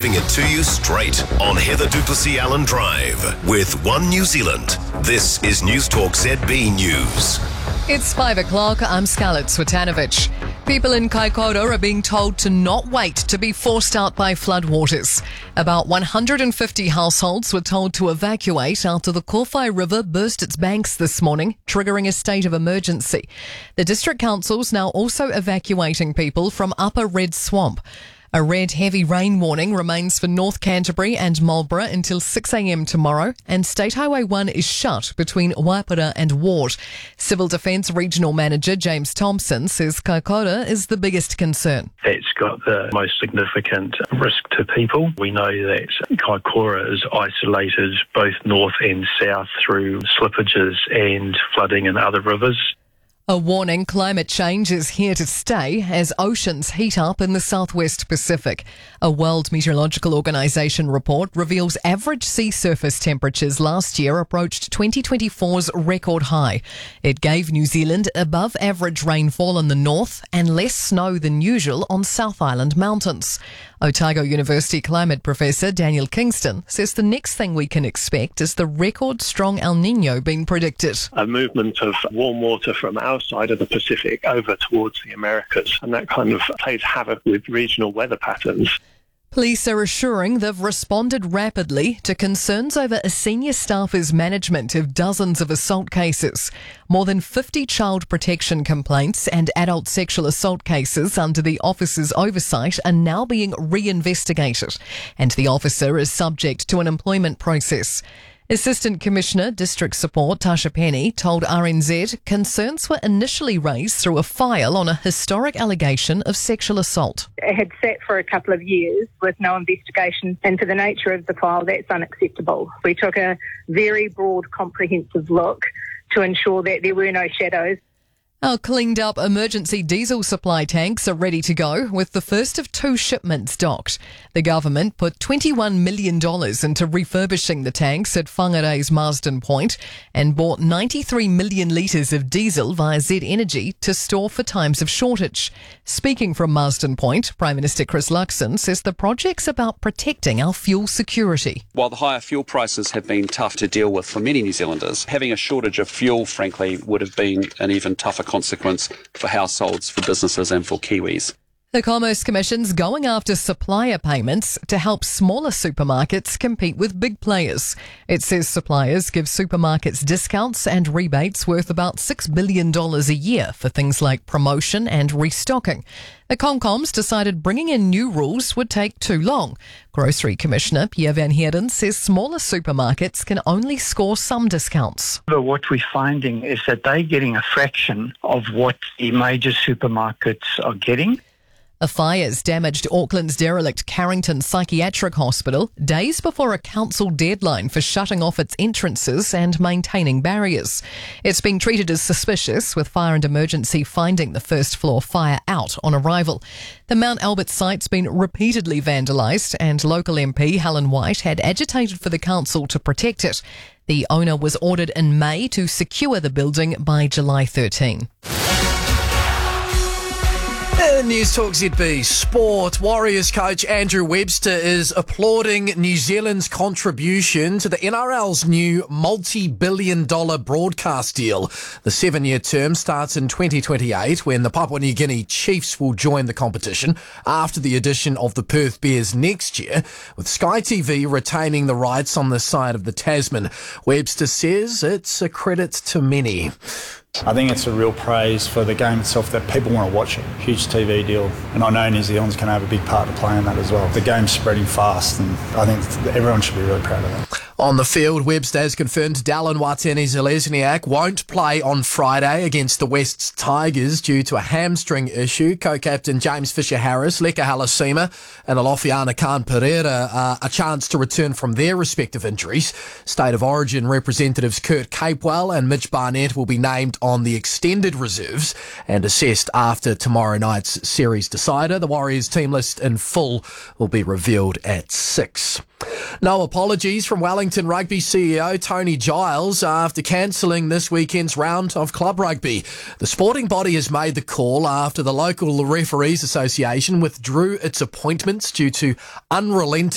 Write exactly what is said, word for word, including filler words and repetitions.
giving it to you straight on Heather du Plessis-Allen Drive with One New Zealand. This is News Talk Z B News. It's five o'clock. I'm Scarlett Swetanovich. People in Kaikoura are being told to not wait to be forced out by floodwaters. About one hundred fifty households were told to evacuate after the Kowhai River burst its banks this morning, triggering a state of emergency. The district council's now also evacuating people from Upper Red Swamp. A red heavy rain warning remains for North Canterbury and Marlborough until six a.m. tomorrow, and State Highway one is shut between Waipara and Ward. Civil Defence Regional Manager James Thompson says Kaikoura is the biggest concern. It's got the most significant risk to people. We know that Kaikoura is isolated both north and south through slippages and flooding in other rivers. A warning: climate change is here to stay as oceans heat up in the southwest Pacific. A World Meteorological Organization report reveals average sea surface temperatures last year approached twenty twenty-four's record high. It gave New Zealand above average rainfall in the north and less snow than usual on South Island mountains. Otago University climate professor Daniel Kingston says the next thing we can expect is the record strong El Nino being predicted. A movement of warm water from our side of the Pacific over towards the Americas, and that kind of plays havoc with regional weather patterns. Police are assuring they've responded rapidly to concerns over a senior staffer's management of dozens of assault cases. More than fifty child protection complaints and adult sexual assault cases under the officer's oversight are now being reinvestigated, and the officer is subject to an employment process. Assistant Commissioner District Support Tasha Penny told R N Z concerns were initially raised through a file on a historic allegation of sexual assault. It had sat for a couple of years with no investigation, and for the nature of the file, that's unacceptable. We took a very broad, comprehensive look to ensure that there were no shadows. Our cleaned up emergency diesel supply tanks are ready to go, with the first of two shipments docked. The government put twenty-one million dollars into refurbishing the tanks at Whangarei's Marsden Point and bought ninety-three million litres of diesel via Z Energy to store for times of shortage. Speaking from Marsden Point, Prime Minister Chris Luxon says the project's about protecting our fuel security. While the higher fuel prices have been tough to deal with for many New Zealanders, having a shortage of fuel, frankly, would have been an even tougher consequence for households, for businesses and for Kiwis. The Commerce Commission's going after supplier payments to help smaller supermarkets compete with big players. It says suppliers give supermarkets discounts and rebates worth about six billion dollars a year for things like promotion and restocking. The Comcoms decided bringing in new rules would take too long. Grocery Commissioner Pierre Van Heerden says smaller supermarkets can only score some discounts. But what we're finding is that they're getting a fraction of what the major supermarkets are getting. A fire's damaged Auckland's derelict Carrington Psychiatric Hospital days before a council deadline for shutting off its entrances and maintaining barriers. It's being treated as suspicious, with Fire and Emergency finding the first floor fire out on arrival. The Mount Albert site's been repeatedly vandalised, and local M P Helen White had agitated for the council to protect it. The owner was ordered in May to secure the building by July thirteenth. In News Talk Z B Sport, Warriors coach Andrew Webster is applauding New Zealand's contribution to the N R L's new multi-billion dollar broadcast deal. The seven-year term starts in twenty twenty-eight, when the Papua New Guinea Chiefs will join the competition after the addition of the Perth Bears next year, with Sky T V retaining the rights on the side of the Tasman. Webster says it's a credit to many. I think it's a real praise for the game itself that people want to watch it. Huge T V deal, and I know New Zealand's going to have a big part to play in that as well. The game's spreading fast, and I think everyone should be really proud of that. On the field, Webster has confirmed Dallin Watene-Zelezniak won't play on Friday against the West's Tigers due to a hamstring issue. Co-captain James Fisher-Harris, Leka Halasima and Alofiana Khan-Pereira are a chance to return from their respective injuries. State of Origin representatives Kurt Capewell and Mitch Barnett will be named on the extended reserves and assessed after tomorrow night's series decider. The Warriors team list in full will be revealed at six. No apologies from Wellington Rugby C E O Tony Giles after cancelling this weekend's round of club rugby. The sporting body has made the call after the local referees association withdrew its appointments due to unrelenting